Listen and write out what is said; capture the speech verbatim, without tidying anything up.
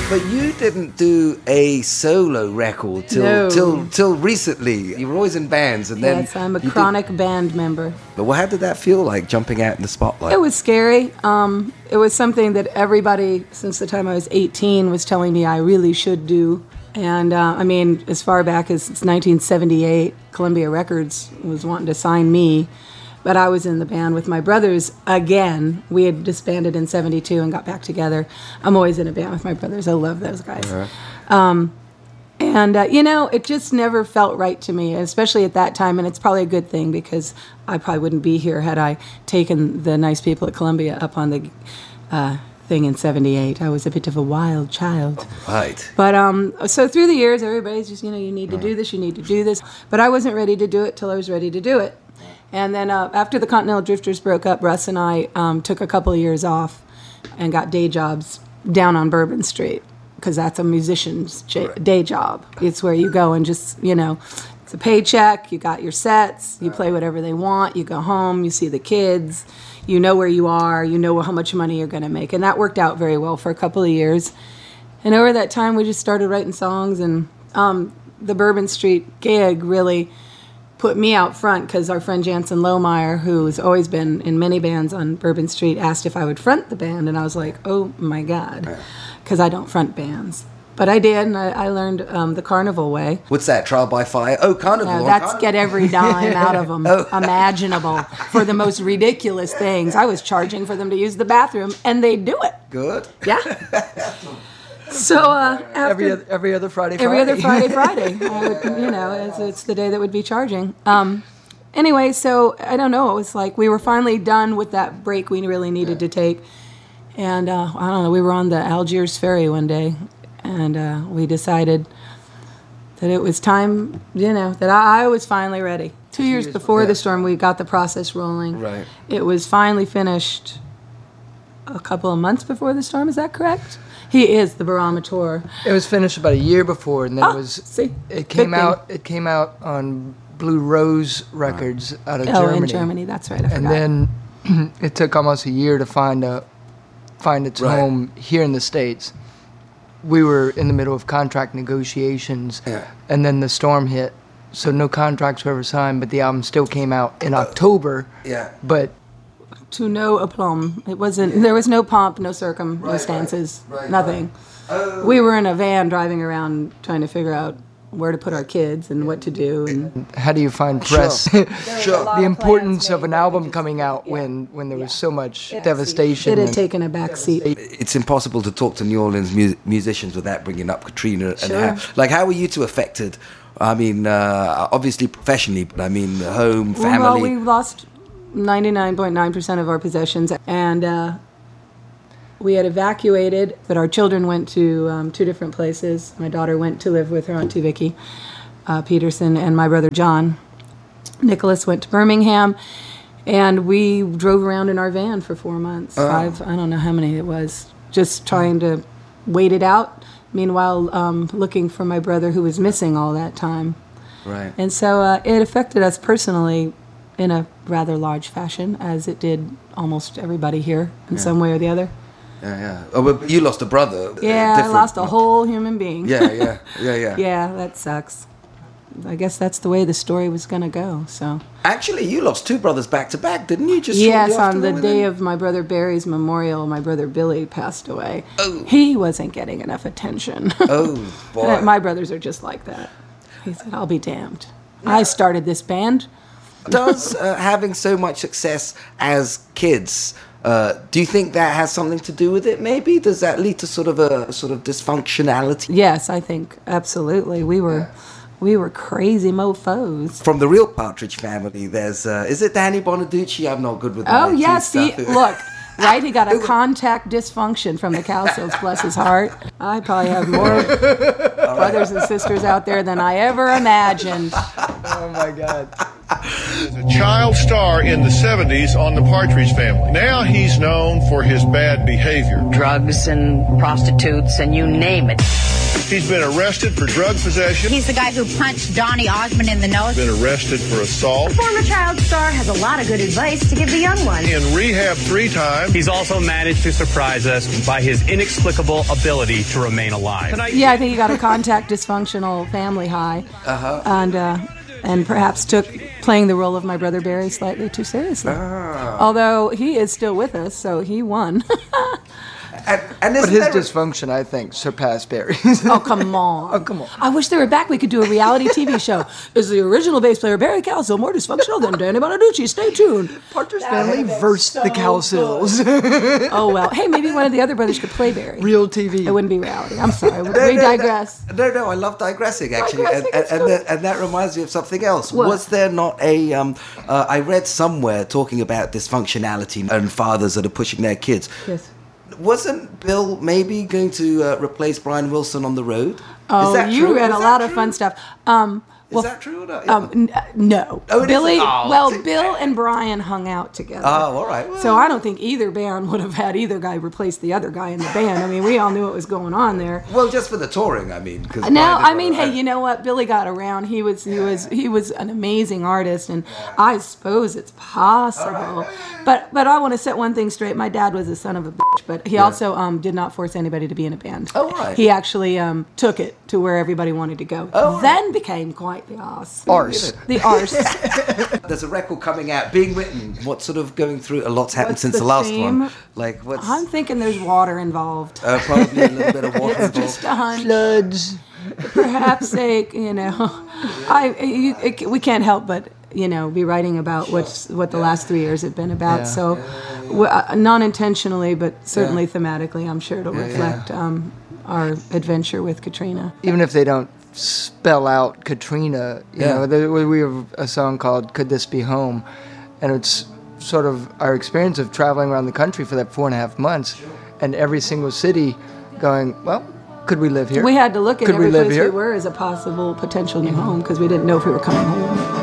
But you didn't do a solo record till no. till till recently. You were always in bands, and then yes, I'm a chronic did... band member. But how did that feel like, jumping out in the spotlight? It was scary. Um, it was something that everybody since the time I was eighteen was telling me I really should do. And uh, I mean, as far back as nineteen seventy-eight, Columbia Records was wanting to sign me. But I was in the band with my brothers again. We had disbanded in seventy-two and got back together. I'm always in a band with my brothers. I love those guys. Uh-huh. Um, and, uh, you know, it just never felt right to me, especially at that time. And it's probably a good thing because I probably wouldn't be here had I taken the nice people at Columbia up on the uh, thing in seventy-eight. I was a bit of a wild child. Right. But um, so through the years, everybody's just, you know, you need to do this, you need to do this. But I wasn't ready to do it till I was ready to do it. And then uh, after the Continental Drifters broke up, Russ and I um, took a couple of years off and got day jobs down on Bourbon Street because that's a musician's j- day job. It's where you go and just, you know, it's a paycheck, you got your sets, you play whatever they want, you go home, you see the kids, you know where you are, you know how much money you're going to make. And that worked out very well for a couple of years. And over that time, we just started writing songs, and um, the Bourbon Street gig really put me out front because our friend Jansen Lohmeyer, who's always been in many bands on Bourbon Street, asked if I would front the band, and I was like, oh my God, because I don't front bands. But I did, and I, I learned um, the Carnival way. What's that, Trial by Fire? Oh, Carnival. No, that's Carnival. Get every dime out of them oh. imaginable for the most ridiculous things. I was charging for them to use the bathroom, and they'd do it. Good. Yeah. So uh, after, every other, every other Friday, every Friday. other Friday, Friday, I would, you know, it's, it's the day that would be charging. Um, anyway, so I don't know. It was like we were finally done with that break we really needed to take, and uh, I don't know. We were on the Algiers ferry one day, and uh, we decided that it was time. You know, that I, I was finally ready. Two, Two years, years before yeah. the storm, we got the process rolling. Right. It was finally finished a couple of months before the storm. Is that correct? He is the barometer. It was finished about a year before, and then oh, it was. See, it came Good out. thing. It came out on Blue Rose Records right. out of oh, Germany. Oh, in Germany, that's right. I and forgot. then it took almost a year to find a find its right. home here in the States. We were in the middle of contract negotiations, yeah. and then the storm hit, so no contracts were ever signed. But the album still came out in uh, October. Yeah. But. To no aplomb. It wasn't. There was no pomp, no circumstances, right, right, right, nothing. Right. Oh. We were in a van driving around trying to figure out where to put our kids and what to do. And how do you find press? Sure. sure. The importance of an album coming out yeah. when, when there yeah. was so much it devastation. It had taken a back seat. It's impossible to talk to New Orleans mu- musicians without bringing up Katrina. And sure. how, like, how were you two affected? I mean, uh, obviously professionally, but I mean, home, family. Well, we lost ninety-nine point nine percent of our possessions, and uh, we had evacuated, but our children went to um, two different places. My daughter went to live with her Auntie Vicky uh, Peterson, and my brother John Nicholas went to Birmingham, and we drove around in our van for four months. Oh. Five, I don't know how many it was, just trying to wait it out. Meanwhile, um, looking for my brother who was missing all that time. Right. And so uh, it affected us personally in a rather large fashion, as it did almost everybody here in yeah. some way or the other. Yeah, yeah. Oh, but you lost a brother. Yeah, I lost a whole human being. Yeah, yeah, yeah, yeah. Yeah, that sucks. I guess that's the way the story was going to go. So actually, you lost two brothers back to back, didn't you? Just yes, on the day of my brother Barry's memorial, my brother Billy passed away. Oh. He wasn't getting enough attention. Oh, boy. My brothers are just like that. He said, "I'll be damned. Yeah. I started this band." Does uh, having so much success as kids, uh, do you think that has something to do with it, maybe? Does that lead to sort of a sort of dysfunctionality? Yes, I think absolutely. We were yeah. we were crazy mofos. From the real Partridge Family, there's, uh, is it Danny Bonaducce? I'm not good with the Oh, yeah, see, stuff. look. Right, he got a contact dysfunction from the Cowsills, bless his heart. I probably have more brothers and sisters out there than I ever imagined. Oh, my God. He was a child star in the seventies on the Partridge Family. Now he's known for his bad behavior. Drugs and prostitutes and you name it. He's been arrested for drug possession. He's the guy who punched Donny Osmond in the nose. Been arrested for assault. Former child star has a lot of good advice to give the young ones. In rehab three times. He's also managed to surprise us by his inexplicable ability to remain alive. Tonight, Yeah, I think he got a contact dysfunctional family high, uh-huh. and uh, and perhaps took playing the role of my brother Barry slightly too seriously. Ah. Although he is still with us, so he won. And, and But isn't his there a- dysfunction, I think, surpassed Barry's. Oh, come on. Oh, come on. I wish they were back. We could do a reality T V show. Is the original bass player Barry Calsill more dysfunctional than Danny Bonaducci? Stay tuned. Partridge Family versus the Calsills. Oh, well. Hey, maybe one of the other brothers could play Barry. Real T V. It wouldn't be reality. I'm sorry. We, No, we no, digress. No, no, I love digressing actually, Digressing and, is and, and, good. that, and that reminds me of something else. What? Was there not a? Um, uh, I read somewhere talking about dysfunctionality and fathers that are pushing their kids. Yes. Wasn't Bill maybe going to uh, replace Brian Wilson on the road? Oh, Is that you true? read Is a that lot of true? fun stuff. Um, Is well, that true or not? Um, n- no. Oh, it Billy. isn't? Oh, well, see. Bill and Brian hung out together. Oh, all right. So I don't think either band would have had either guy replace the other guy in the band. I mean, we all knew what was going on there. Well, just for the touring, I mean. Cause Now, Brian I did mean, well, hey, you know what? Billy got around. He was, he was, he was an amazing artist, and I suppose it's possible. But, but I want to set one thing straight. My dad was a son of a bitch, but he also um, did not force anybody to be in a band. Oh, right. He actually um, took it to where everybody wanted to go. Oh, right. Then became quite the arse. Arse. The arse. There's a record coming out, being written. What's sort of going through? A lot's happened What's since the the, last theme? one. Like what's? I'm thinking there's water involved. uh, probably a little bit of water It's just involved. a hunch. Floods. Perhaps they, you know, I you, it, we can't help but you know be writing about what's what the last three years have been about. Yeah. So, w- uh, non-intentionally, but certainly thematically, I'm sure it'll reflect Um, our adventure with Katrina. Even if they don't spell out Katrina, you Yeah. know, there, we have a song called "Could This Be Home," and it's sort of our experience of traveling around the country for that four and a half months, and every single city going, well, could we live here? We had to look at Could we every live place here? we were as a possible potential new home because we didn't know if we were coming home.